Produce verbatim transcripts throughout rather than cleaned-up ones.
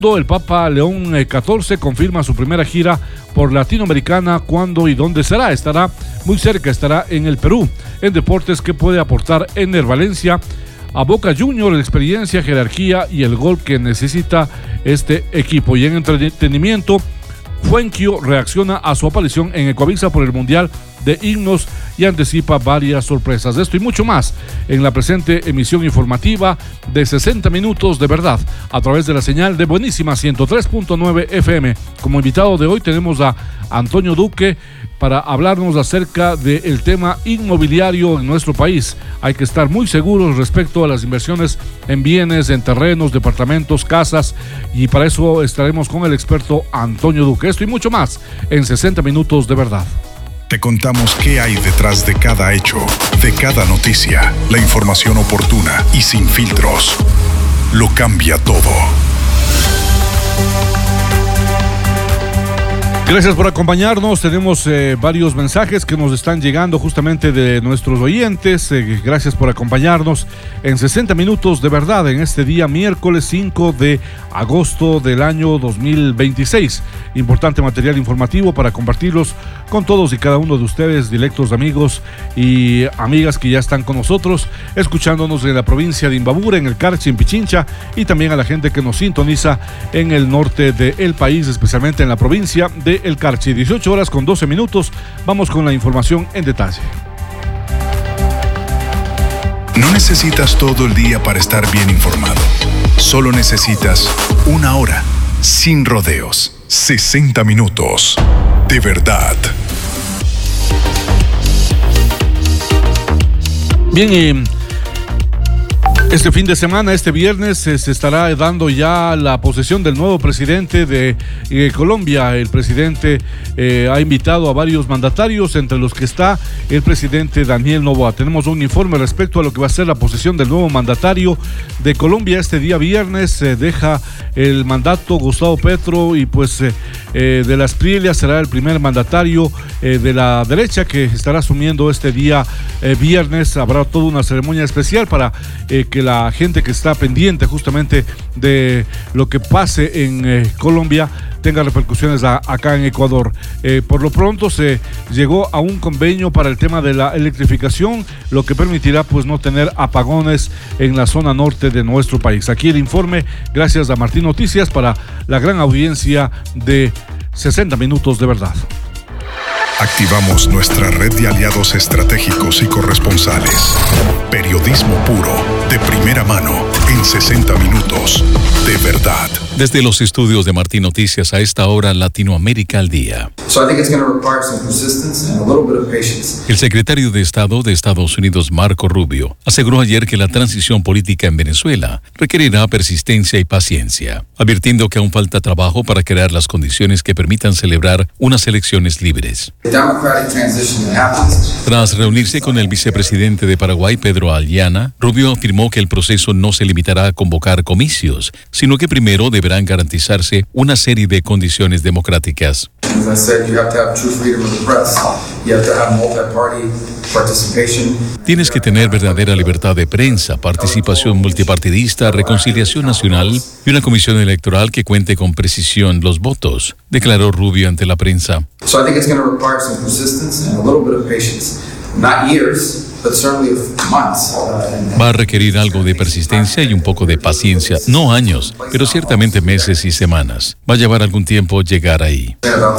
El Papa León catorce confirma su primera gira por Latinoamericana. ¿Cuándo y dónde será? Estará muy cerca, estará en el Perú. En deportes, ¿qué puede aportar Ener Valencia a Boca Juniors? Experiencia, jerarquía y el gol que necesita este equipo. Y en entretenimiento, Fuenquio reacciona a su aparición en Ecuavisa por el Mundial de Himnos y anticipa varias sorpresas. De esto y mucho más en la presente emisión informativa de sesenta minutos de verdad a través de la señal de Buenísima ciento tres punto nueve F M. Como invitado de hoy tenemos a Antonio Duque para hablarnos acerca del tema inmobiliario en nuestro país. Hay que estar muy seguros respecto a las inversiones en bienes, en terrenos, departamentos, casas, y para eso estaremos con el experto Antonio Duque. Esto y mucho más en sesenta minutos de verdad. Te contamos qué hay detrás de cada hecho, de cada noticia. La información oportuna y sin filtros. Lo cambia todo. Gracias por acompañarnos. Tenemos eh, varios mensajes que nos están llegando justamente de nuestros oyentes. Eh, gracias por acompañarnos en sesenta minutos de verdad en este día miércoles cinco de agosto del año dos mil veintiséis. Importante material informativo para compartirlos con todos y cada uno de ustedes, directos amigos y amigas que ya están con nosotros, escuchándonos en la provincia de Imbabura, en el Carchi, en Pichincha, y también a la gente que nos sintoniza en el norte del país, especialmente en la provincia de El Carchi. dieciocho horas con doce minutos. Vamos con la información en detalle. No necesitas todo el día para estar bien informado. Solo necesitas una hora, sin rodeos. sesenta minutos. De verdad. Bien, y este fin de semana, este viernes, eh, se estará dando ya la posesión del nuevo presidente de eh, Colombia. El presidente eh, ha invitado a varios mandatarios, entre los que está el presidente Daniel Noboa. Tenemos un informe respecto a lo que va a ser la posesión del nuevo mandatario de Colombia. Este día viernes se eh, deja el mandato Gustavo Petro y pues eh, eh, de las Espriella será el primer mandatario eh, de la derecha que estará asumiendo este día eh, viernes. Habrá toda una ceremonia especial para eh, que la gente que está pendiente justamente de lo que pase en eh, Colombia tenga repercusiones a, acá en Ecuador. Eh, por lo pronto se llegó a un convenio para el tema de la electrificación, lo que permitirá pues no tener apagones en la zona norte de nuestro país. Aquí el informe, gracias a Martín Noticias, para la gran audiencia de sesenta minutos de verdad. Activamos nuestra red de aliados estratégicos y corresponsales. Periodismo puro, de primera mano, en sesenta minutos, de verdad. Desde los estudios de Martín Noticias a esta hora, Latinoamérica al día. El secretario de Estado de Estados Unidos, Marco Rubio, aseguró ayer que la transición política en Venezuela requerirá persistencia y paciencia, advirtiendo que aún falta trabajo para crear las condiciones que permitan celebrar unas elecciones libres. Tras reunirse con el vicepresidente de Paraguay, Pedro Aliana, Rubio afirmó que el proceso no se limitará a convocar comicios, sino que primero deberán garantizarse una serie de condiciones democráticas. Tienes que tener verdadera libertad de prensa, participación multipartidista, reconciliación nacional y una comisión electoral que cuente con precisión los votos, declaró Rubio ante la prensa. Va a requerir algo de persistencia y un poco de paciencia, no años, pero ciertamente meses y semanas. Va a llevar algún tiempo llegar ahí.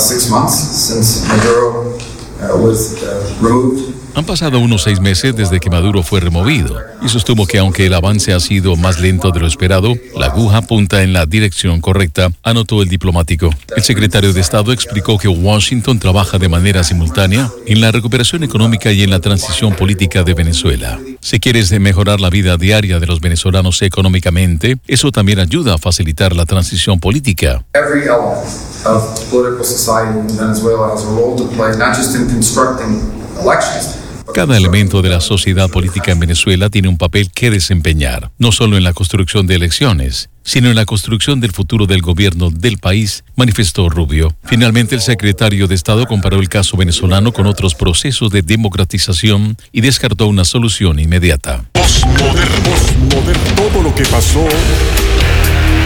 Han pasado unos seis meses desde que Maduro fue removido y sostuvo que aunque el avance ha sido más lento de lo esperado, la aguja apunta en la dirección correcta, anotó el diplomático. El secretario de Estado explicó que Washington trabaja de manera simultánea en la recuperación económica y en la transición política de Venezuela. Si quieres mejorar la vida diaria de los venezolanos económicamente, eso también ayuda a facilitar la transición política. Every element of political society in Venezuela has a role to play, not just in constructing elections. Cada elemento de la sociedad política en Venezuela tiene un papel que desempeñar, no solo en la construcción de elecciones, sino en la construcción del futuro del gobierno del país, manifestó Rubio. Finalmente, el secretario de Estado comparó el caso venezolano con otros procesos de democratización y descartó una solución inmediata. Postmoderno, postmoderno, todo lo que pasó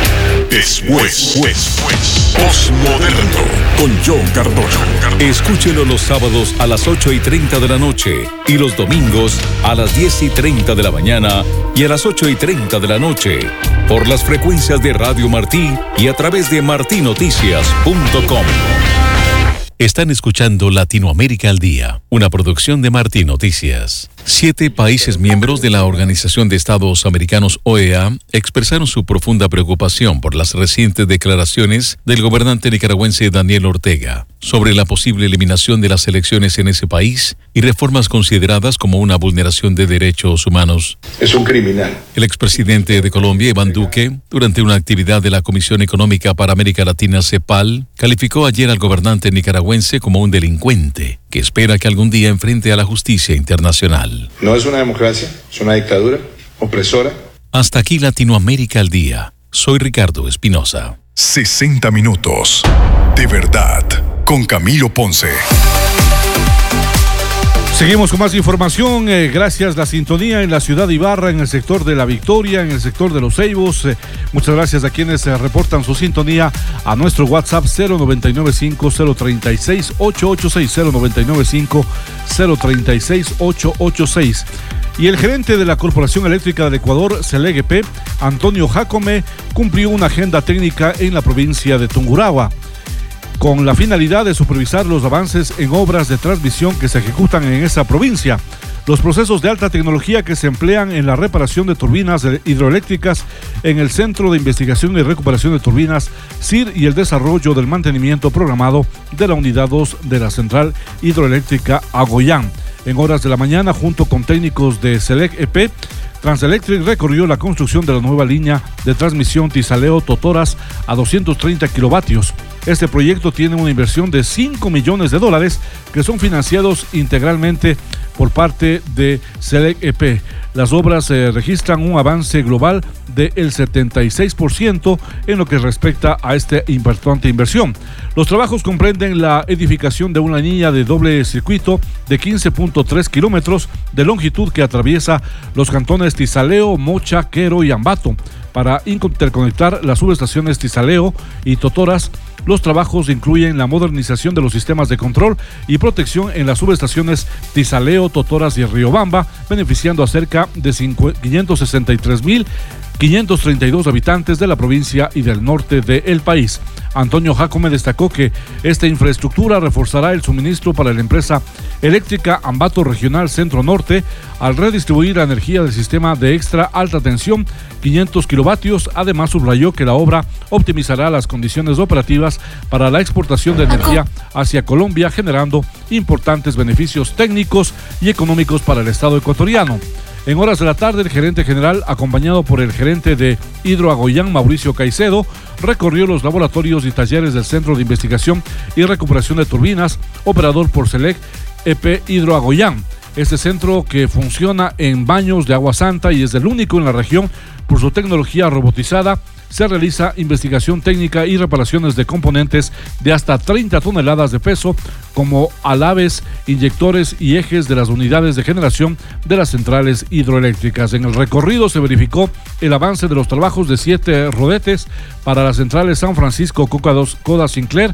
Después, después, Postmoderno con John Cardona. Escúchelo los sábados a las ocho y treinta de la noche y los domingos a las diez y treinta de la mañana y a las ocho y treinta de la noche por las frecuencias de Radio Martí y a través de martí noticias punto com. Están escuchando Latinoamérica al Día, una producción de Martí Noticias. Siete países miembros de la Organización de Estados Americanos O E A expresaron su profunda preocupación por las recientes declaraciones del gobernante nicaragüense Daniel Ortega sobre la posible eliminación de las elecciones en ese país y reformas consideradas como una vulneración de derechos humanos. Es un criminal. El expresidente de Colombia, Iván Duque, durante una actividad de la Comisión Económica para América Latina, CEPAL, calificó ayer al gobernante nicaragüense como un delincuente que espera que algún día enfrente a la justicia internacional. No es una democracia, es una dictadura opresora. Hasta aquí Latinoamérica al Día. Soy Ricardo Espinosa. sesenta minutos de verdad con Camilo Ponce. Seguimos con más información, eh, gracias a la sintonía en la ciudad de Ibarra, en el sector de La Victoria, en el sector de Los Ceibos. Eh, muchas gracias a quienes eh, reportan su sintonía a nuestro WhatsApp cero nueve nueve cinco cero tres seis ocho ocho seis, cero nueve nueve cinco cero tres seis ocho ocho seis. Y el gerente de la Corporación Eléctrica del Ecuador, CELEG E P, Antonio Jácome, cumplió una agenda técnica en la provincia de Tungurahua, con la finalidad de supervisar los avances en obras de transmisión que se ejecutan en esa provincia, los procesos de alta tecnología que se emplean en la reparación de turbinas hidroeléctricas en el Centro de Investigación y Recuperación de Turbinas, C I R, y el desarrollo del mantenimiento programado de la Unidad dos de la Central Hidroeléctrica Agoyán. En horas de la mañana, junto con técnicos de CELEG E P, Transelectric recorrió la construcción de la nueva línea de transmisión Tizaleo-Totoras a doscientos treinta kilovatios. Este proyecto tiene una inversión de cinco millones de dólares que son financiados integralmente por parte de CELEG E P. Las obras eh, registran un avance global del setenta y seis por ciento en lo que respecta a esta importante inversión. Los trabajos comprenden la edificación de una línea de doble circuito de quince punto tres kilómetros de longitud que atraviesa los cantones Tizaleo, Mocha, Quero y Ambato. Para interconectar las subestaciones Tizaleo y Totoras, los trabajos incluyen la modernización de los sistemas de control y protección en las subestaciones Tizaleo, Totoras y Riobamba, beneficiando a cerca de quinientos sesenta y tres mil quinientos treinta y dos habitantes de la provincia y del norte del país. Antonio Jácome destacó que esta infraestructura reforzará el suministro para la empresa eléctrica Ambato Regional Centro Norte al redistribuir la energía del sistema de extra alta tensión quinientos kilovatios. Además, subrayó que la obra optimizará las condiciones operativas para la exportación de energía hacia Colombia, generando importantes beneficios técnicos y económicos para el Estado ecuatoriano. En horas de la tarde, el gerente general, acompañado por el gerente de Hidroagoyán, Mauricio Caicedo, recorrió los laboratorios y talleres del Centro de Investigación y Recuperación de Turbinas, operador por CELEG E P Hidroagoyán. Este centro, que funciona en Baños de Agua Santa y es el único en la región por su tecnología robotizada, se realiza investigación técnica y reparaciones de componentes de hasta treinta toneladas de peso, como alaves, inyectores y ejes de las unidades de generación de las centrales hidroeléctricas. En el recorrido se verificó el avance de los trabajos de siete rodetes para las centrales San Francisco, Coda Sinclair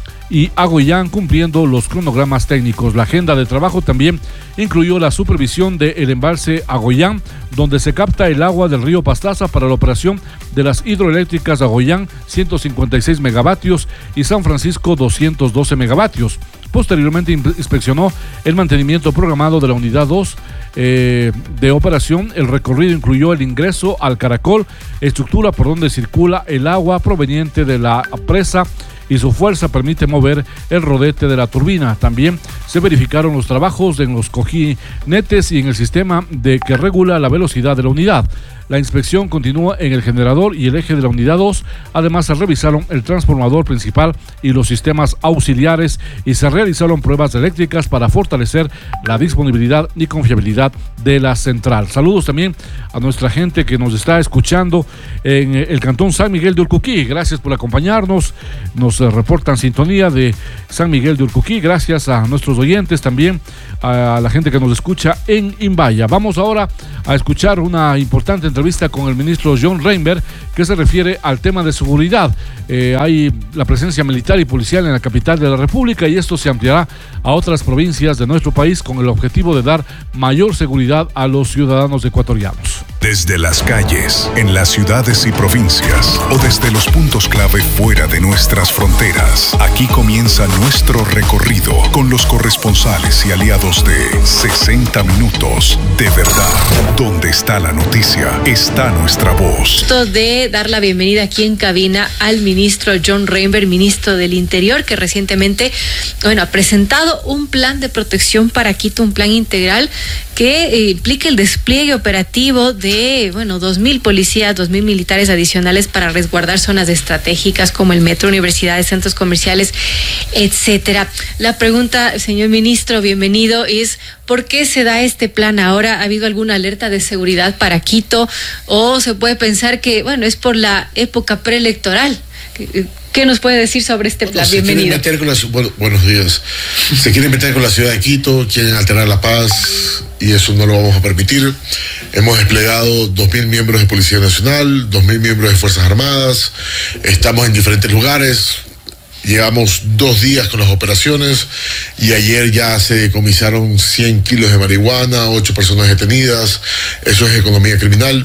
y Agoyán, cumpliendo los cronogramas técnicos. La agenda de trabajo también incluyó la supervisión del embalse Agoyán, donde se capta el agua del río Pastaza para la operación de las hidroeléctricas Agoyán ciento cincuenta y seis megavatios y San Francisco doscientos doce megavatios. Posteriormente inspeccionó el mantenimiento programado de la unidad dos eh, de operación. El recorrido incluyó el ingreso al Caracol, estructura por donde circula el agua proveniente de la presa y su fuerza permite mover el rodete de la turbina. También se verificaron los trabajos en los cojinetes y en el sistema de que regula la velocidad de la unidad. La inspección continúa en el generador y el eje de la unidad dos. Además, se revisaron el transformador principal y los sistemas auxiliares y se realizaron pruebas eléctricas para fortalecer la disponibilidad y confiabilidad de la central. Saludos también a nuestra gente que nos está escuchando en el cantón San Miguel de Urcuquí. Gracias por acompañarnos. Nos reportan sintonía de San Miguel de Urcuquí. Gracias a nuestros oyentes, también a la gente que nos escucha en Imbaya. Vamos ahora a escuchar una importante entrevista con el ministro John Reinberg, que que se refiere al tema de seguridad. Eh, hay la presencia militar y policial en la capital de la República y esto se ampliará a otras provincias de nuestro país con el objetivo de dar mayor seguridad a los ciudadanos ecuatorianos. Desde las calles, en las ciudades y provincias, o desde los puntos clave fuera de nuestras fronteras, aquí comienza nuestro recorrido con los corresponsales y aliados de sesenta Minutos de verdad. Donde está la noticia, está nuestra voz. De dar la bienvenida aquí en cabina al ministro John Reinberg, ministro del Interior, que recientemente, bueno, ha presentado un plan de protección para Quito, un plan integral que eh, implica el despliegue operativo de, bueno, dos mil policías, dos mil militares adicionales para resguardar zonas estratégicas como el metro, universidades, centros comerciales, etcétera. La pregunta, señor ministro, bienvenido, es ¿por qué se da este plan ahora? ¿Ha habido alguna alerta de seguridad para Quito? ¿O se puede pensar que, bueno, es por la época preelectoral? ¿Qué nos puede decir sobre este plan? Bueno, bienvenido. Se quieren meter con la, bueno, buenos días. Se quieren meter con la ciudad de Quito, quieren alterar la paz y eso no lo vamos a permitir. Hemos desplegado dos mil miembros de Policía Nacional, dos mil miembros de Fuerzas Armadas. Estamos en diferentes lugares. Llevamos dos días con las operaciones y ayer ya se decomisaron cien kilos de marihuana, ocho personas detenidas. Eso es economía criminal.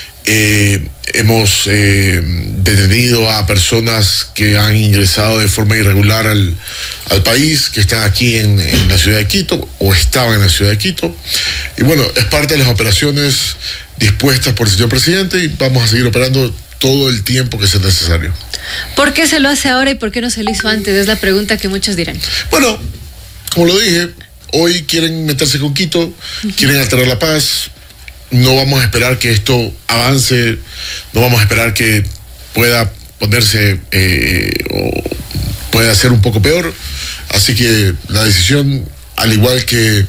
Eh, hemos eh, detenido a personas que han ingresado de forma irregular al, al país, que están aquí en, en la ciudad de Quito o estaban en la ciudad de Quito. Y bueno, es parte de las operaciones dispuestas por el señor presidente y vamos a seguir operando todo el tiempo que sea necesario. ¿Por qué se lo hace ahora y por qué no se lo hizo antes? Es la pregunta que muchos dirán. Bueno, como lo dije, hoy quieren meterse con Quito, quieren alterar la paz. No vamos a esperar que esto avance, no vamos a esperar que pueda ponerse eh, o pueda ser un poco peor. Así que la decisión, al igual que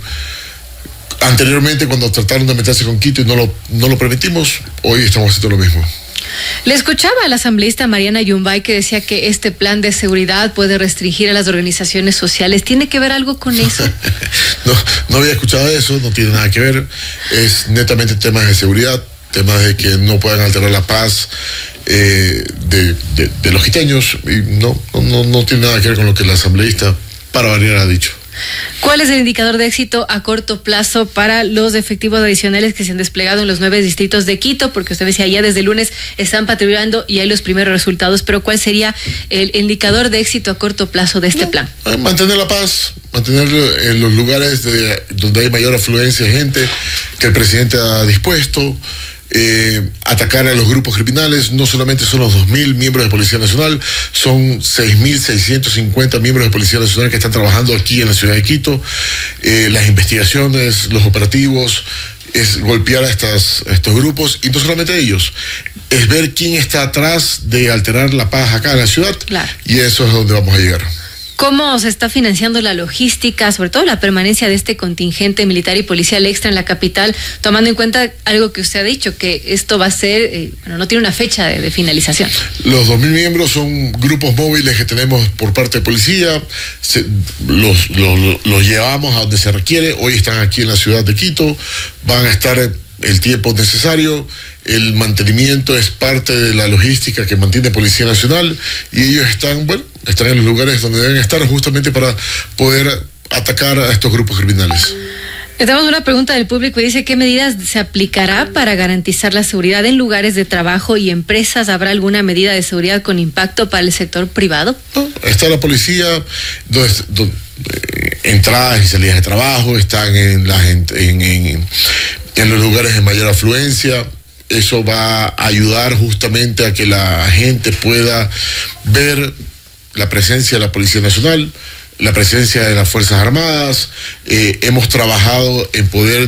anteriormente cuando trataron de meterse con Quito y no lo, no lo permitimos, hoy estamos haciendo lo mismo. Le escuchaba a la asambleísta Mariana Yumbay que decía que este plan de seguridad puede restringir a las organizaciones sociales. ¿Tiene que ver algo con eso? no, no había escuchado eso, no tiene nada que ver. Es netamente temas de seguridad, temas de que no puedan alterar la paz eh, de, de, de los quiteños. Y no, no, no tiene nada que ver con lo que la asambleísta, para variar, ha dicho. ¿Cuál es el indicador de éxito a corto plazo para los efectivos adicionales que se han desplegado en los nueve distritos de Quito? Porque usted decía, ya desde el lunes están patrullando y hay los primeros resultados, pero ¿cuál sería el indicador de éxito a corto plazo de este no, plan? Mantener la paz, mantenerlo en los lugares de, donde hay mayor afluencia de gente que el presidente ha dispuesto. Eh, atacar a los grupos criminales. No solamente son los dos mil miembros de Policía Nacional, son seis mil seiscientos cincuenta miembros de Policía Nacional que están trabajando aquí en la ciudad de Quito. Eh, las investigaciones, los operativos, es golpear a, estas, a estos grupos, y no solamente ellos, es ver quién está atrás de alterar la paz acá en la ciudad. Claro. Y eso es donde vamos a llegar. ¿Cómo se está financiando la logística, sobre todo la permanencia de este contingente militar y policial extra en la capital, tomando en cuenta algo que usted ha dicho, que esto va a ser, eh, bueno, no tiene una fecha de, de finalización? Los dos mil miembros son grupos móviles que tenemos por parte de policía, se, los, los, los llevamos a donde se requiere. Hoy están aquí en la ciudad de Quito, van a estar el tiempo necesario. El mantenimiento es parte de la logística que mantiene Policía Nacional y ellos están, bueno, están en los lugares donde deben estar justamente para poder atacar a estos grupos criminales. Tenemos una pregunta del público y dice, ¿qué medidas se aplicará para garantizar la seguridad en lugares de trabajo y empresas? ¿Habrá alguna medida de seguridad con impacto para el sector privado? No, está la policía, donde, donde, eh, entradas y salidas de trabajo, están en, las, en, en, en los lugares de mayor afluencia. Eso va a ayudar justamente a que la gente pueda ver la presencia de la Policía Nacional, la presencia de las Fuerzas Armadas. Eh, hemos trabajado en poder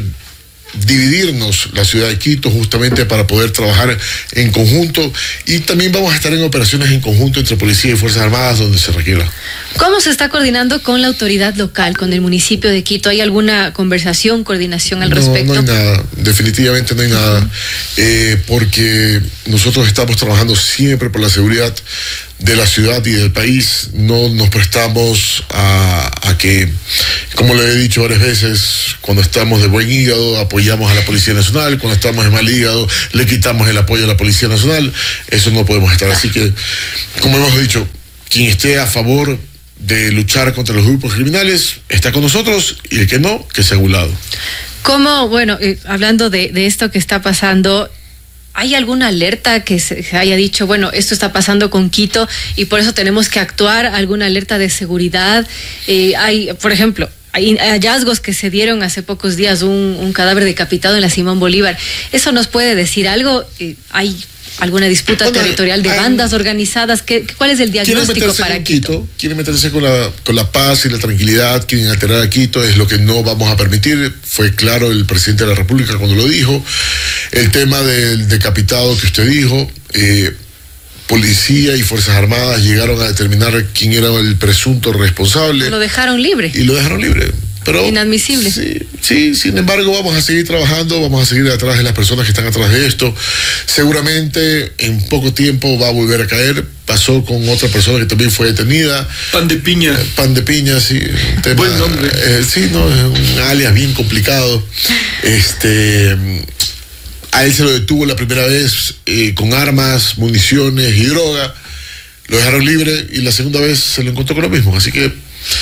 dividirnos la ciudad de Quito justamente para poder trabajar en conjunto, y también vamos a estar en operaciones en conjunto entre Policía y Fuerzas Armadas donde se requiera. ¿Cómo se está coordinando con la autoridad local, con el municipio de Quito? ¿Hay alguna conversación, coordinación al no, respecto? No hay nada, definitivamente no hay nada, eh, porque nosotros estamos trabajando siempre por la seguridad de la ciudad y del país. No nos prestamos a, a que, como le he dicho varias veces, cuando estamos de buen hígado apoyamos a la Policía Nacional, cuando estamos de mal hígado le quitamos el apoyo a la Policía Nacional. Eso no podemos estar. Así que, como hemos dicho, quien esté a favor de luchar contra los grupos criminales está con nosotros, y el que no, que sea a un lado. ¿Cómo, bueno, eh, hablando de, de esto que está pasando, hay alguna alerta que se haya dicho, bueno, esto está pasando con Quito y por eso tenemos que actuar, alguna alerta de seguridad? Eh, hay, por ejemplo, hay hallazgos que se dieron hace pocos días, un, un cadáver decapitado en la Simón Bolívar. ¿Eso nos puede decir algo? Eh, ¿Hay alguna disputa bueno, territorial de hay, bandas organizadas? ¿Qué, ¿Cuál es el diagnóstico para Quito? Quito? Quieren meterse con la, con la paz y la tranquilidad, quieren alterar a Quito, es lo que no vamos a permitir. Fue claro el presidente de la República cuando lo dijo. El tema del decapitado que usted dijo, eh, policía y Fuerzas Armadas llegaron a determinar quién era el presunto responsable. Lo dejaron libre. Y lo dejaron libre. Pero, inadmisible. Sí, sí, sin embargo vamos a seguir trabajando, vamos a seguir atrás de las personas que están atrás de esto. Seguramente en poco tiempo va a volver a caer. Pasó con otra persona que también fue detenida. Pan de Piña. Eh, Pan de Piña, sí. Un tema, buen nombre. Eh, sí, no, es un alias bien complicado. Este, a él se lo detuvo la primera vez eh, con armas, municiones y droga. Lo dejaron libre y la segunda vez se lo encontró con lo mismo. Así que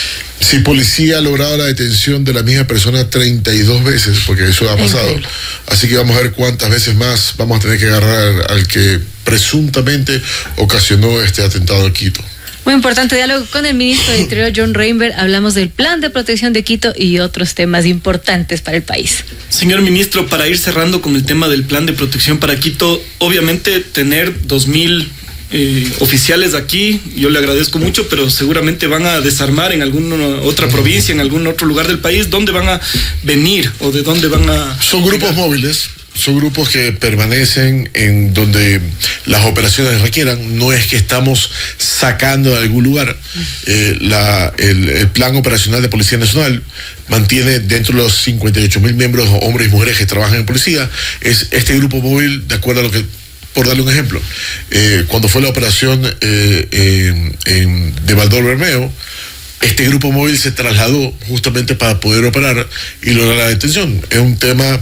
si policía ha logrado la detención de la misma persona treinta y dos veces, porque eso ha pasado, increíble. Así que vamos a ver cuántas veces más vamos a tener que agarrar al que presuntamente ocasionó este atentado a Quito. Muy importante diálogo con el ministro de Interior, John Reinberg. Hablamos del plan de protección de Quito y otros temas importantes para el país. Señor ministro, para ir cerrando con el tema del plan de protección para Quito, obviamente tener dos mil Eh, oficiales aquí, yo le agradezco mucho, pero seguramente van a desarmar en alguna otra provincia, en algún otro lugar del país. ¿Dónde van a venir o de dónde van a...? Son grupos móviles, son grupos que permanecen en donde las operaciones requieran. No es que estamos sacando de algún lugar. Eh, la, el, el plan operacional de Policía Nacional mantiene dentro de los cincuenta y ocho mil miembros, hombres y mujeres que trabajan en policía. Es este grupo móvil, de acuerdo a lo que... Por darle un ejemplo, eh, cuando fue la operación eh, eh, en, de Baldor Bermeo, este grupo móvil se trasladó justamente para poder operar y lograr la detención. Es un tema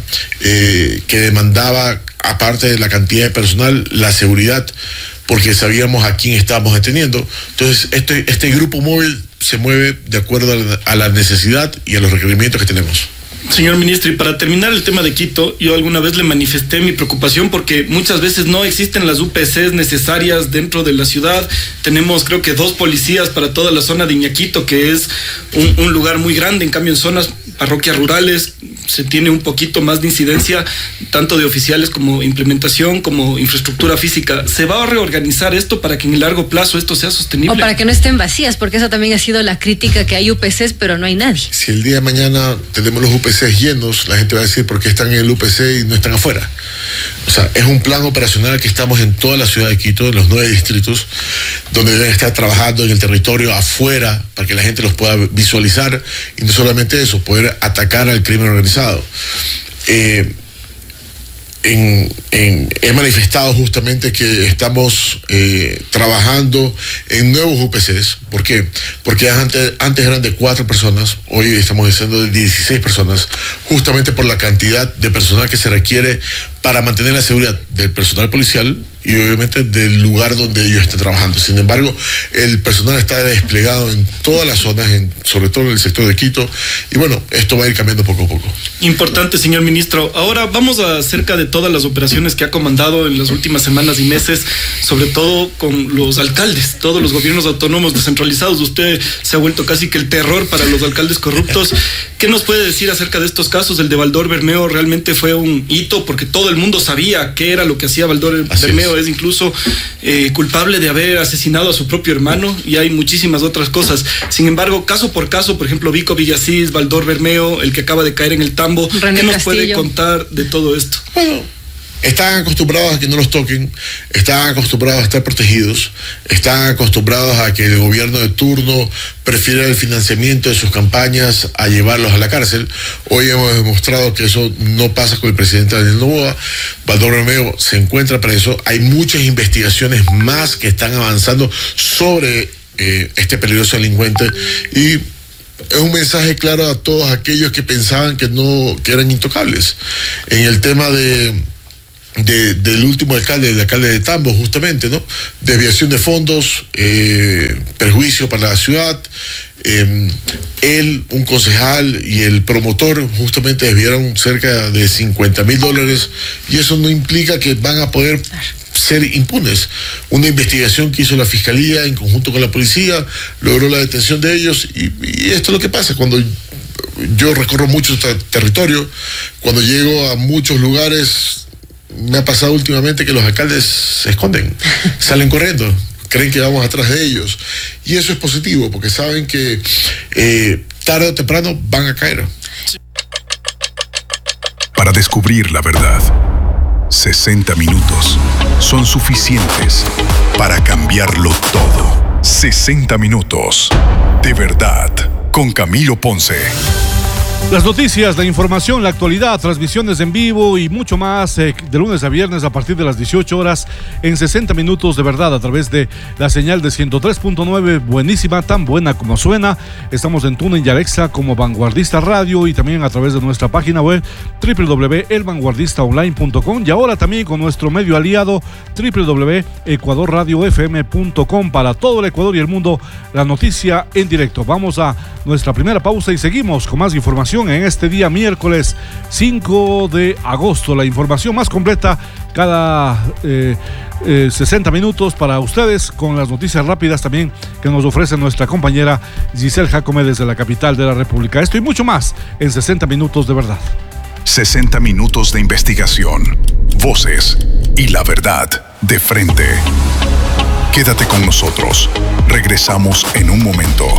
eh, que demandaba, aparte de la cantidad de personal, la seguridad, porque sabíamos a quién estábamos deteniendo. Entonces, este, este grupo móvil se mueve de acuerdo a la, a la necesidad y a los requerimientos que tenemos. Señor ministro, y para terminar el tema de Quito, yo alguna vez le manifesté mi preocupación porque muchas veces no existen las U P Cs necesarias dentro de la ciudad. Tenemos creo que dos policías para toda la zona de Iñaquito, que es un, un lugar muy grande. En cambio, en zonas, parroquias rurales, se tiene un poquito más de incidencia, tanto de oficiales como implementación, como infraestructura física. ¿Se va a reorganizar esto para que en el largo plazo esto sea sostenible? O para que no estén vacías, porque esa también ha sido la crítica, que hay U P Cs pero no hay nadie. Si el día de mañana tenemos los U P Cs llenos, la gente va a decir por qué están en el U P C y no están afuera. O sea, es un plan operacional que estamos en toda la ciudad de Quito, en los nueve distritos, donde deben estar trabajando en el territorio afuera para que la gente los pueda visualizar, y no solamente eso, poder atacar al crimen organizado. Eh, En, en, he manifestado justamente que estamos eh, trabajando en nuevos U P Cs. ¿Por qué? Porque antes, antes eran de cuatro personas, hoy estamos diciendo de dieciséis personas, justamente por la cantidad de personal que se requiere para mantener la seguridad del personal policial y obviamente del lugar donde ellos están trabajando. Sin embargo, el personal está desplegado en todas las zonas, en, sobre todo en el sector de Quito, y bueno, esto va a ir cambiando poco a poco. Importante, señor ministro. Ahora vamos acerca de todas las operaciones que ha comandado en las últimas semanas y meses, sobre todo con los alcaldes, todos los gobiernos autónomos descentralizados. Usted se ha vuelto casi que el terror para los alcaldes corruptos. ¿Qué nos puede decir acerca de estos casos? El de Baldor Bermeo realmente fue un hito porque todo el mundo sabía qué era lo que hacía Baldor Así Bermeo. Es. es incluso eh, culpable de haber asesinado a su propio hermano, y hay muchísimas otras cosas. Sin embargo, caso por caso, por ejemplo, Vico Villasís, Baldor Bermeo, el que acaba de caer en el tambo, René ¿qué nos Castillo. puede contar de todo esto? Bueno, están acostumbrados a que no los toquen, están acostumbrados a estar protegidos, están acostumbrados a que el gobierno de turno prefiera el financiamiento de sus campañas a llevarlos a la cárcel. Hoy hemos demostrado que eso no pasa con el presidente Daniel Noboa. Baldo Romeo se encuentra preso. Hay muchas investigaciones más que están avanzando sobre eh, este peligroso delincuente, y es un mensaje claro a todos aquellos que pensaban que no, que eran intocables. En el tema de, de del último alcalde, el alcalde de Tambo, justamente, ¿no? Desviación de fondos, eh, perjuicio para la ciudad. Eh, él, un concejal y el promotor justamente desviaron cerca de cincuenta mil dólares, y eso no implica que van a poder ser impunes. Una investigación que hizo la Fiscalía en conjunto con la policía logró la detención de ellos, y, y esto es lo que pasa cuando yo recorro mucho este territorio, cuando llego a muchos lugares. Me ha pasado últimamente que los alcaldes se esconden, salen corriendo, creen que vamos atrás de ellos, y eso es positivo porque saben que eh, tarde o temprano van a caer. Para descubrir la verdad, sesenta minutos son suficientes para cambiarlo todo. sesenta minutos de verdad con Camilo Ponce. Las noticias, la información, la actualidad, transmisiones en vivo y mucho más eh, de lunes a viernes a partir de las dieciocho horas en sesenta minutos de verdad a través de la señal de ciento tres punto nueve, buenísima, tan buena como suena. Estamos en TuneIn y Alexa como Vanguardista Radio, y también a través de nuestra página web doble u doble u doble u punto el vanguardista online punto com, y ahora también con nuestro medio aliado doble u doble u doble u punto ecuador radio f m punto com para todo el Ecuador y el mundo, la noticia en directo. Vamos a nuestra primera pausa y seguimos con más información en este día miércoles cinco de agosto. La información más completa cada eh, eh, sesenta minutos para ustedes, con las noticias rápidas también que nos ofrece nuestra compañera Giselle Jacome desde la capital de la República. Esto y mucho más en sesenta minutos de verdad. sesenta minutos de investigación, voces y la verdad de frente. Quédate con nosotros. Regresamos en un momento.